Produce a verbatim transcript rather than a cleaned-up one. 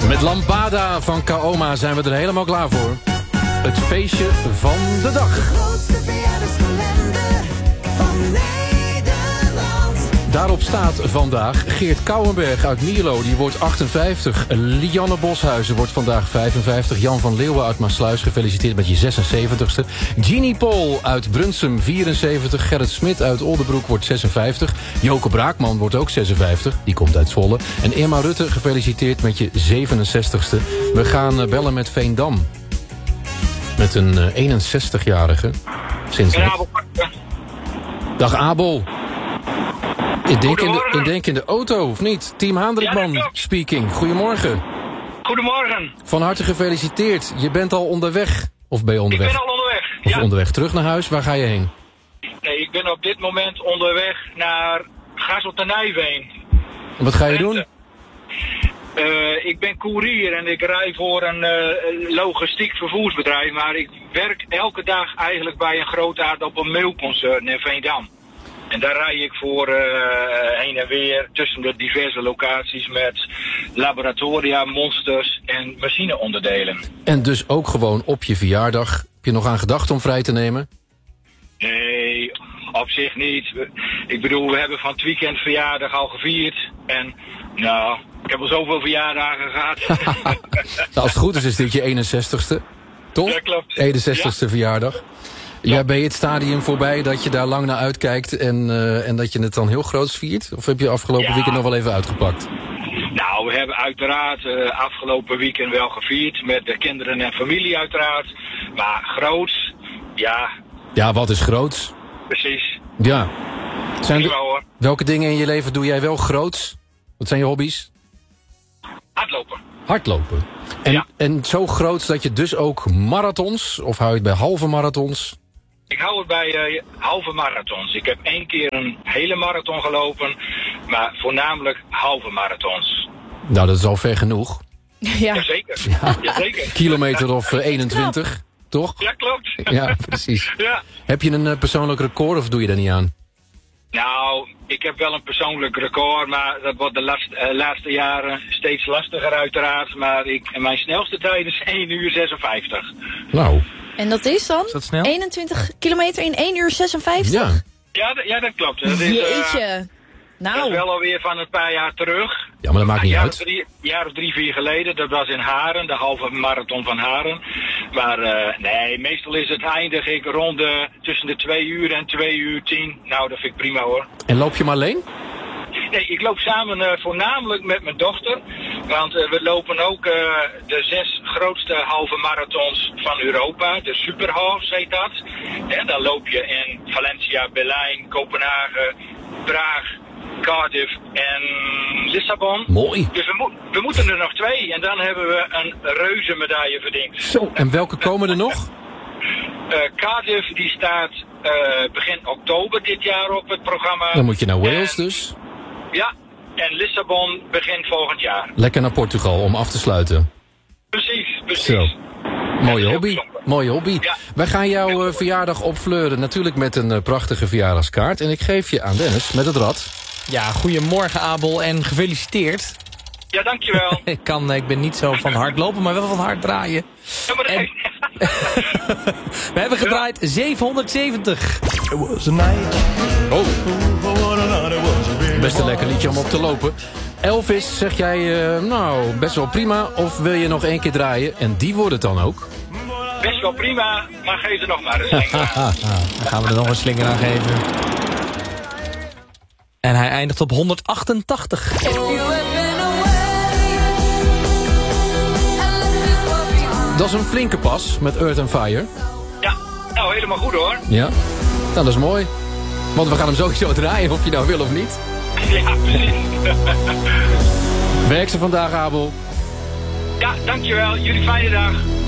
Met Lambada van Kaoma zijn we er helemaal klaar voor. Het feestje van de dag. De grootste verjaardagskalender van Nederland. Daarop staat vandaag Geert Kouwenberg uit Mierlo, die wordt achtenvijftig. Lianne Boshuizen wordt vandaag vijfenvijftig. Jan van Leeuwen uit Maassluis, gefeliciteerd met je zesenzeventigste. Jeannie Pol uit Brunsum, vierenzeventig. Gerrit Smit uit Oldenbroek wordt zesenvijftig. Joke Braakman wordt ook zesenvijftig, die komt uit Zwolle. En Irma Rutte, gefeliciteerd met je zevenenzestigste. We gaan bellen met Veendam. Met een uh, eenenzestigjarige. Sinds net. Dag Abel. Ik denk, in de, ik denk in de auto, of niet? Team Haandrikman ja, speaking. Goedemorgen. Goedemorgen. Van harte gefeliciteerd. Je bent al onderweg. Of ben je onderweg? Ik ben al onderweg. Of ja. onderweg terug naar huis. Waar ga je heen? Nee, ik ben op dit moment onderweg naar Gazeltenijveen. Wat ga je doen? Uh, ik ben koerier en ik rij voor een uh, logistiek vervoersbedrijf. Maar ik werk elke dag eigenlijk bij een groot aardappelmeelconcern in Veendam. En daar rij ik voor uh, heen en weer tussen de diverse locaties met laboratoria, monsters en machineonderdelen. En dus ook gewoon op je verjaardag. Heb je nog aan gedacht om vrij te nemen? Nee, op zich niet. Ik bedoel, we hebben van het weekend verjaardag al gevierd. En nou, ik heb al zoveel verjaardagen gehad. Nou, als het goed is, is dit je eenenzestigste. Toch? Ja, klopt. eenenzestigste Ja. verjaardag. Ja, ben je het stadium voorbij dat je daar lang naar uitkijkt en, uh, en dat je het dan heel groots viert? Of heb je afgelopen Ja. weekend nog wel even uitgepakt? Nou, we hebben uiteraard uh, afgelopen weekend wel gevierd. Met de kinderen en familie uiteraard. Maar groots, ja. Ja, wat is groots? Precies. Ja. Zijn Prima, de, hoor. welke dingen in je leven doe jij wel groots? Wat zijn je hobby's? Hardlopen. Hardlopen. En, Ja. en zo groots dat je dus ook marathons, of hou je het bij halve marathons? Ik hou het bij uh, halve marathons. Ik heb één keer een hele marathon gelopen, maar voornamelijk halve marathons. Nou, dat is al ver genoeg. Ja. Jazeker. Ja. Jazeker. Kilometer of uh, eenentwintig, toch? Ja, klopt. Ja, precies. Ja. Heb je een uh, persoonlijk record of doe je daar niet aan? Nou, ik heb wel een persoonlijk record, maar dat wordt de last, uh, laatste jaren steeds lastiger uiteraard. Maar ik, mijn snelste tijd is één uur zesenvijftig. Nou, En dat is dan? Is dat snel? eenentwintig kilometer in één uur zesenvijftig? ja. Ja, d- ja dat klopt. Dat is, uh, Jeetje. dat is Nou, wel alweer van een paar jaar terug. Ja, maar dat maakt Een niet jaar uit. Of drie, jaar of drie, vier geleden. Dat was in Haren, de halve marathon van Haren. Maar uh, nee, meestal is het eindig ik rond de, tussen de twee uur en twee uur tien. Nou, dat vind ik prima hoor. En loop je maar alleen? Nee, ik loop samen uh, voornamelijk met mijn dochter. Want uh, we lopen ook uh, de zes grootste halve marathons van Europa. De Superhalves heet dat. En dan loop je in Valencia, Berlijn, Kopenhagen, Praag, Cardiff en Lissabon. Mooi. Dus we, mo- we moeten er nog twee. En dan hebben we een reuze medaille verdiend. Zo, en welke komen er nog? Uh, Cardiff die staat uh, begin oktober dit jaar op het programma. Dan moet je naar Wales En- dus. Ja, en Lissabon begint volgend jaar. Lekker naar Portugal om af te sluiten. Precies, precies. Zo. Mooie heel hobby. bijzonder. Mooie hobby. Ja. Wij gaan jouw uh, verjaardag opfleuren. Natuurlijk met een uh, prachtige verjaardagskaart. En ik geef je aan Dennis met het rad. Ja, goedemorgen Abel en gefeliciteerd. Ja, dankjewel. Ik, kan, ik ben niet zo van hard lopen, maar wel van hard draaien. Ja, maar En- We hebben gedraaid zevenhonderdzeventig. Oh. Best een lekker liedje om op te lopen. Elvis, zeg jij, uh, nou, best wel prima. Of wil je nog één keer draaien? En die wordt het dan ook. Best wel prima, maar geef er nog maar eens een. Dan gaan we er nog een slinger aan geven. En hij eindigt op honderdachtentachtig. Dat is een flinke pas met Earth and Fire. Ja, nou helemaal goed hoor. Ja, nou dat is mooi. Want we gaan hem sowieso draaien, of je nou wil of niet. Ja, precies. Werk ze vandaag, Abel. Ja, dankjewel. Jullie fijne dag.